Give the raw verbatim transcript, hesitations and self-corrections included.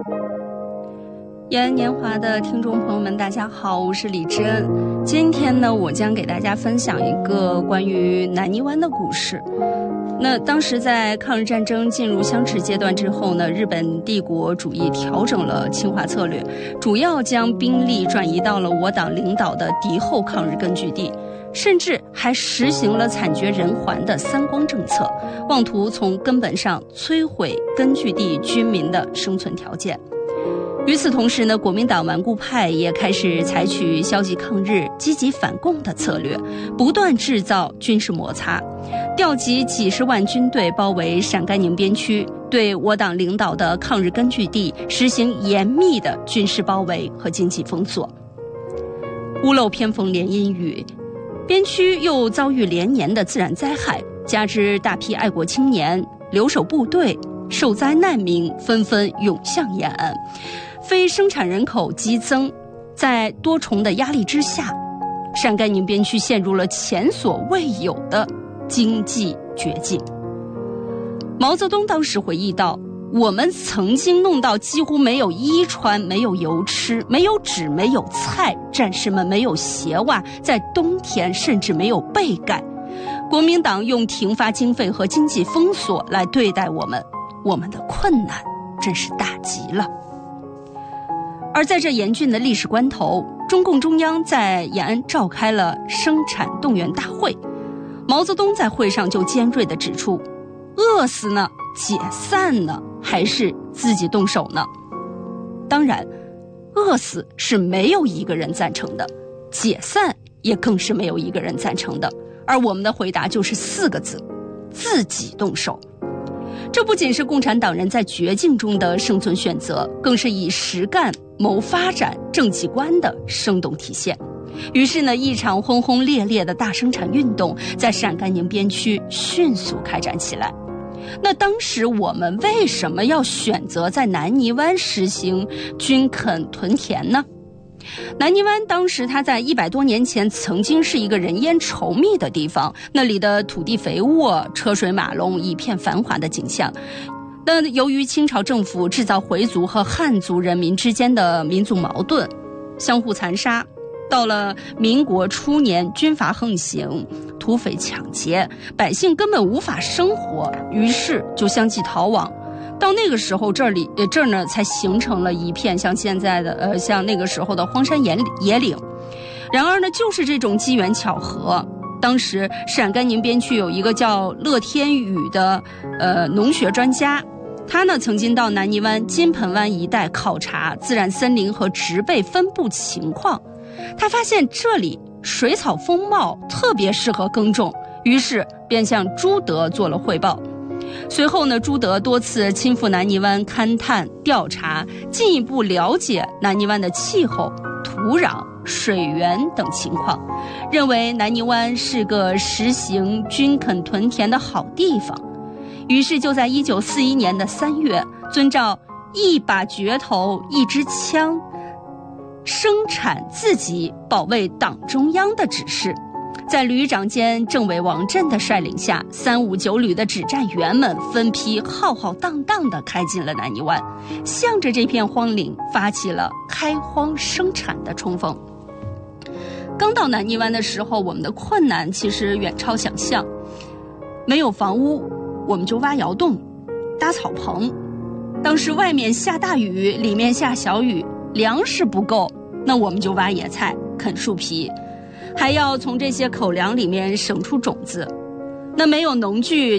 延安年华的听众朋友们，大家好，我是李珍。今天呢，我将给大家分享一个关于南泥湾的故事。那当时在抗日战争进入相持阶段之后呢，日本帝国主义调整了侵华策略，主要将兵力转移到了我党领导的敌后抗日根据地，甚至还实行了惨绝人寰的三光政策，妄图从根本上摧毁根据地居民的生存条件。与此同时呢，国民党顽固派也开始采取消极抗日、积极反共的策略，不断制造军事摩擦，调集几十万军队包围陕甘宁边区，对我党领导的抗日根据地实行严密的军事包围和经济封锁。屋漏偏逢连阴雨，边区又遭遇连年的自然灾害，加之大批爱国青年、留守部队、受灾难民纷纷涌向延安，非生产人口激增，在多重的压力之下，陕甘宁边区陷入了前所未有的经济绝境。毛泽东当时回忆道，我们曾经弄到几乎没有衣穿，没有油吃，没有纸，没有菜，战士们没有鞋袜，在冬天甚至没有被盖。国民党用停发经费和经济封锁来对待我们，我们的困难真是大极了。而在这严峻的历史关头，中共中央在延安召开了生产动员大会。毛泽东在会上就尖锐地指出，饿死呢，解散呢，还是自己动手呢？当然，饿死是没有一个人赞成的，解散也更是没有一个人赞成的。而我们的回答就是四个字：自己动手。这不仅是共产党人在绝境中的生存选择，更是以实干谋发展政绩观的生动体现。于是呢，一场轰轰烈烈的大生产运动在陕甘宁边区迅速开展起来。那当时我们为什么要选择在南泥湾实行军垦屯田呢？南泥湾当时它在一百多年前曾经是一个人烟稠密的地方，那里的土地肥沃，车水马龙，一片繁华的景象。那由于清朝政府制造回族和汉族人民之间的民族矛盾，相互残杀，到了民国初年，军阀横行，土匪抢劫，百姓根本无法生活，于是就相继逃亡。到那个时候，这里这儿呢才形成了一片像现在的呃像那个时候的荒山野野岭。然而呢，就是这种机缘巧合，当时陕甘宁边区有一个叫乐天宇的呃农学专家，他呢曾经到南泥湾、金盆湾一带考察自然森林和植被分布情况，他发现这里水草丰茂，特别适合耕种，于是便向朱德做了汇报。随后呢，朱德多次亲赴南泥湾勘探调查，进一步了解南泥湾的气候、土壤、水源等情况，认为南泥湾是个实行军垦屯田的好地方。于是就在一九四一年的三月，遵照一把镢头一支枪，生产自己保卫党中央的指示，在旅长兼政委王震的率领下，三五九旅的指战员们分批浩浩荡荡地开进了南泥湾，向着这片荒岭发起了开荒生产的冲锋。刚到南泥湾的时候，我们的困难其实远超想象。没有房屋，我们就挖窑洞、搭草棚。当时外面下大雨，里面下小雨，粮食不够，那我们就挖野菜、啃树皮，还要从这些口粮里面省出种子。那没有农具，